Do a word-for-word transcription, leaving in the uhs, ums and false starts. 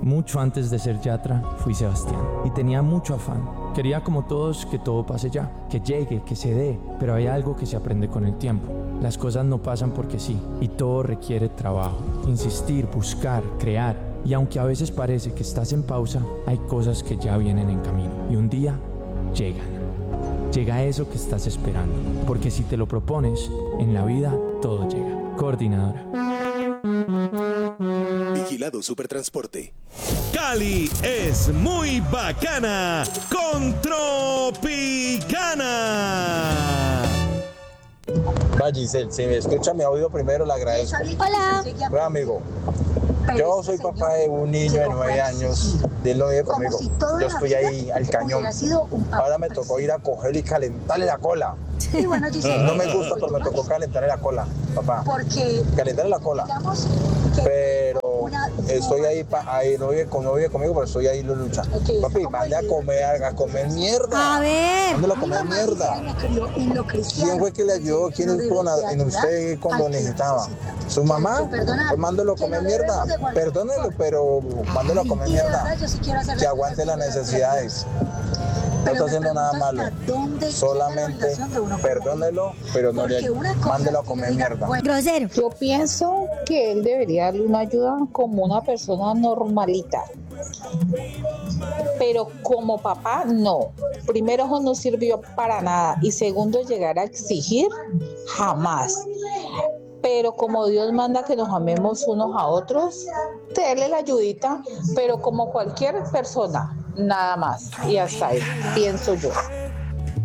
Mucho antes de ser Yatra, fui Sebastián y tenía mucho afán. Quería como todos que todo pase ya, que llegue, que se dé, pero hay algo que se aprende con el tiempo. Las cosas no pasan porque sí, y todo requiere trabajo, insistir, buscar, crear. Y aunque a veces parece que estás en pausa, hay cosas que ya vienen en camino y un día llegan. Llega eso que estás esperando, porque si te lo propones, en la vida todo llega. Coordinadora. Vigilado Supertransporte. Cali es muy bacana con Tropicana. Va, Giselle, si me escucha mi audio primero, le agradezco. Hola. Bueno, amigo, yo soy papá de un niño de nueve años, de él no vive conmigo. Yo estoy ahí al cañón. Ahora me tocó ir a cogerle y calentarle la cola. No me gusta, pero me tocó calentarle la cola, papá. Calentarle la cola. Pero estoy ahí, pa, ahí no, vive, no vive conmigo, pero estoy ahí en lucha. Papi, mande a comer, a comer mierda. A ver. Mándelo a comer mierda. ¿Quién fue que le ayudó? ¿Quién estuvo en usted cuando necesitaba? ¿Su mamá? Pues mándelo a comer mierda. Perdónelo, pero mándelo a comer mierda. Que aguante las necesidades. No está haciendo nada malo. Solamente perdónelo, pero no le mándelo a comer mierda. Grosero. Yo pienso que él debería darle una ayuda como una persona normalita. Pero como papá, no. Primero, eso no sirvió para nada. Y segundo, llegar a exigir, jamás. Pero como Dios manda que nos amemos unos a otros, darle la ayudita, pero como cualquier persona, nada más. Y hasta ahí, pienso yo.